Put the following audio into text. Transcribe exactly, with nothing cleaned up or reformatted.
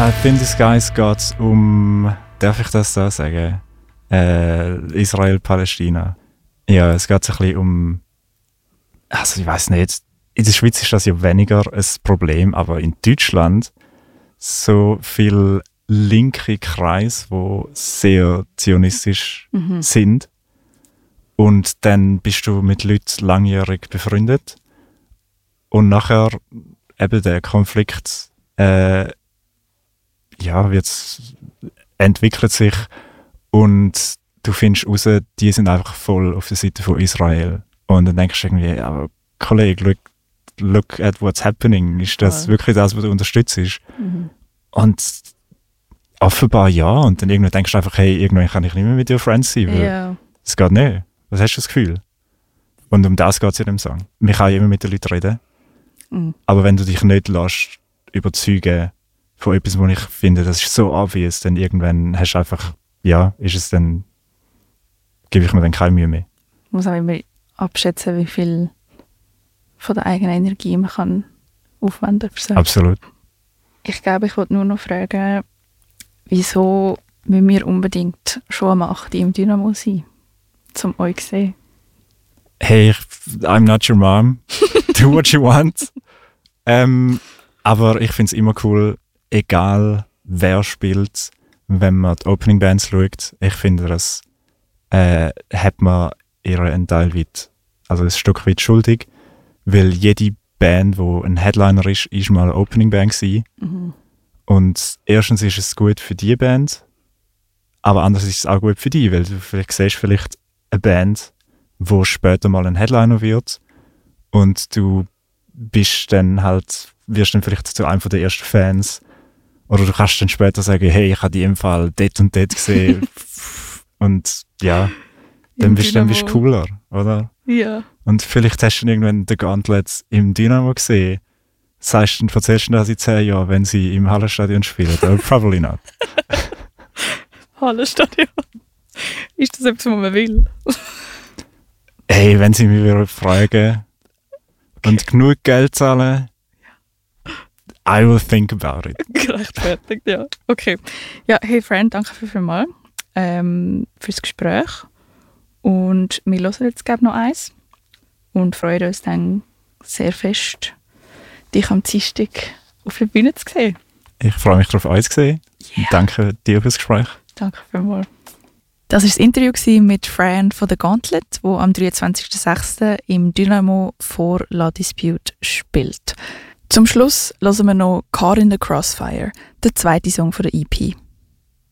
Uh, Thin Disguise geht es um, darf ich das da sagen? Äh, Israel-Palästina. Ja, es geht ein bisschen um, also ich weiß nicht, in der Schweiz ist das ja weniger ein Problem, aber in Deutschland so viele linke Kreise, die sehr zionistisch mhm. sind. Und dann bist du mit Leuten langjährig befreundet. Und nachher eben der Konflikt äh, ja, wird's, entwickelt sich und du findest raus, die sind einfach voll auf der Seite von Israel. Und dann denkst du irgendwie, aber Kollege, look, look at what's happening. Ist das ja. wirklich das, was du unterstützt? Mhm. Und offenbar ja. Und dann irgendwann denkst du einfach, hey, irgendwann kann ich nicht mehr mit dir Friends sein, weil ja. es geht nicht. Was hast du das Gefühl? Und um das geht es in dem Song. Man kann ja immer mit den Leuten reden. Mhm. Aber wenn du dich nicht lässt überzeugen von etwas, wo ich finde, das ist so obvious, dann irgendwann hast du einfach, ja, ist es dann, gebe ich mir dann keine Mühe mehr. Ich muss auch immer abschätzen, wie viel von der eigenen Energie man kann aufwenden kann. Absolut. Ich glaube, ich wollte nur noch fragen, wieso müssen wir unbedingt schon am acht im Dynamo sein, um euch zu sehen? Hey, I'm not your mom. Do what you want. ähm, aber ich finde es immer cool, egal wer spielt, wenn man die Opening Bands schaut. Ich finde, das äh, hat man ihre einen Teil weit, also ein Stück weit schuldig, weil jede Band, die ein Headliner ist, ist mal eine Opening Band gewesen. Mhm. Und erstens ist es gut für die Band, aber andererseits ist es auch gut für die, weil du vielleicht siehst vielleicht eine Band, wo später mal ein Headliner wird und du bist dann halt, wirst dann vielleicht zu einem der ersten Fans oder du kannst dann später sagen, hey, ich habe die im Fall dort und dort gesehen und ja, dann bist, dann bist du cooler, oder? Ja. Und vielleicht hast du dann irgendwann den Gauntlets im Dynamo gesehen, sagst du, erzählst du das in zehn Jahren, wenn sie im Hallenstadion spielen? Oh, probably not. Hallenstadion? Ist das etwas, was man will? Hey, wenn sie mich fragen okay. und genug Geld zahlen, I will think about it. Gerechtfertigt, ja. Okay. Ja, hey Friend, danke vielmals ähm, fürs Gespräch. Und wir hören jetzt glaube noch eins und freuen uns dann sehr fest, dich am Dienstag auf der Bühne zu sehen. Ich freue mich darauf, euch zu sehen. Yeah. Danke dir fürs Gespräch. Danke vielmals. Das war das Interview mit Fran von The Gauntlet, wo am dreiundzwanzigsten sechsten im Dynamo vor La Dispute spielt. Zum Schluss hören wir noch Caught in the Crossfire, der zweite Song von der E P.